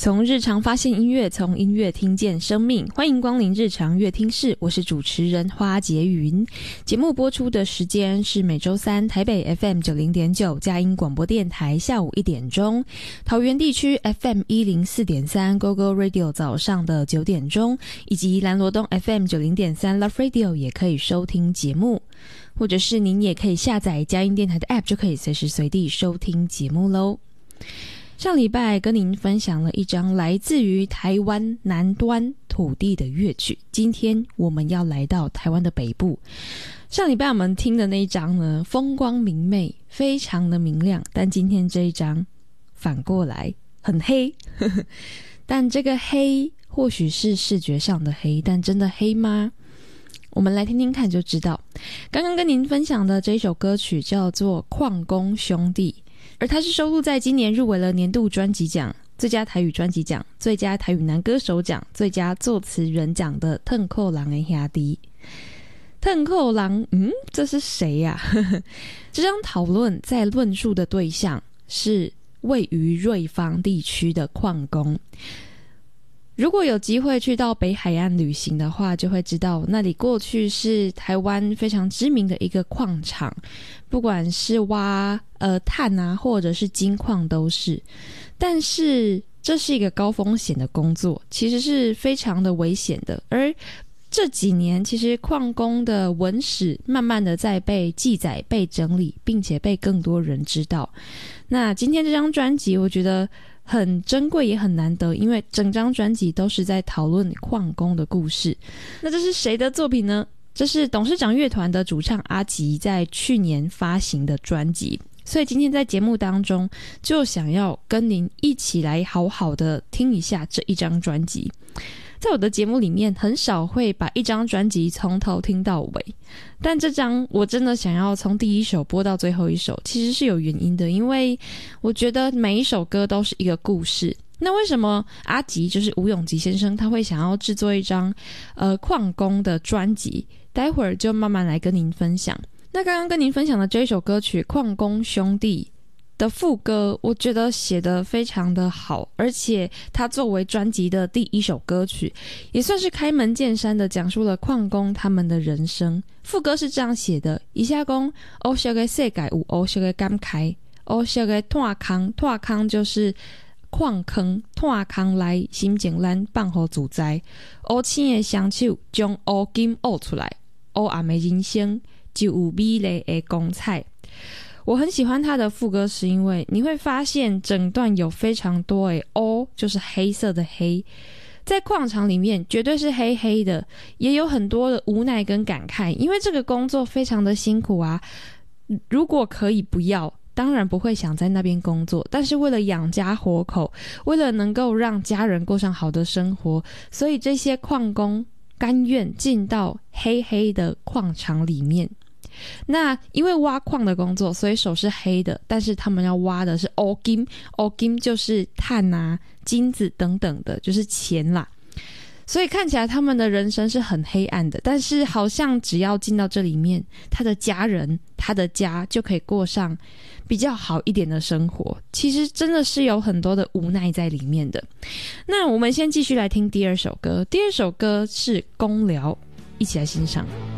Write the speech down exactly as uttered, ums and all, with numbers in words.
从日常发现音乐，从音乐听见生命。欢迎光临日常乐听室，我是主持人花洁云。节目播出的时间是每周三台北 F M 九十点九 佳音广播电台下午一点钟，桃园地区 F M 一零四点三 Go Go Radio 早上的九点钟，以及兰罗东 F M 九十点三 Love Radio 也可以收听节目，或者是您也可以下载佳音电台的 App， 就可以随时随地收听节目咯。上礼拜跟您分享了一张来自于台湾南端土地的乐曲，今天我们要来到台湾的北部。上礼拜我们听的那一张呢，风光明媚，非常的明亮，但今天这一张反过来很黑但这个黑或许是视觉上的黑，但真的黑吗？我们来听听看就知道。刚刚跟您分享的这首歌曲叫做《矿工兄弟》，而它是收录在今年入围了年度专辑奖、最佳台语专辑奖、最佳台语男歌手奖、最佳作词人奖的腾扣郎的兄弟。腾扣郎，嗯，这是谁呀、啊？这张讨论在论述的对象是位于瑞芳地区的矿工。如果有机会去到北海岸旅行的话，就会知道那里过去是台湾非常知名的一个矿场，不管是挖呃碳啊或者是金矿都是。但是这是一个高风险的工作，其实是非常的危险的。而这几年其实矿工的文史慢慢的在被记载、被整理，并且被更多人知道。那今天这张专辑我觉得很珍贵也很难得，因为整张专辑都是在讨论矿工的故事。那这是谁的作品呢？这是董事长乐团的主唱阿吉在去年发行的专辑，所以今天在节目当中就想要跟您一起来好好的听一下这一张专辑。在我的节目里面很少会把一张专辑从头听到尾，但这张我真的想要从第一首播到最后一首，其实是有原因的，因为我觉得每一首歌都是一个故事。那为什么阿吉就是吴永吉先生他会想要制作一张呃矿工的专辑，待会儿就慢慢来跟您分享。那刚刚跟您分享的这一首歌曲《矿工兄弟》的副歌，我觉得写得非常的好，而且它作为专辑的第一首歌曲，也算是开门见山的讲述了矿工他们的人生。副歌是这样写的：以下讲黑色的世界有黑色的感慨，黑色的炭坑，炭坑就是矿坑，炭坑来心情咱放互自在，黑青的双手将黑金挖出来，黑暗的人生就有美丽的光彩。我很喜欢他的副歌，是因为你会发现整段有非常多的 O， 就是黑色的黑，在矿场里面绝对是黑黑的，也有很多的无奈跟感慨，因为这个工作非常的辛苦啊。如果可以不要，当然不会想在那边工作，但是为了养家活口，为了能够让家人过上好的生活，所以这些矿工甘愿进到黑黑的矿场里面。那因为挖矿的工作，所以手是黑的，但是他们要挖的是黑金，黑金就是碳啊、金子等等的，就是钱啦。所以看起来他们的人生是很黑暗的，但是好像只要进到这里面，他的家人、他的家就可以过上比较好一点的生活。其实真的是有很多的无奈在里面的。那我们先继续来听第二首歌，第二首歌是公寮，一起来欣赏。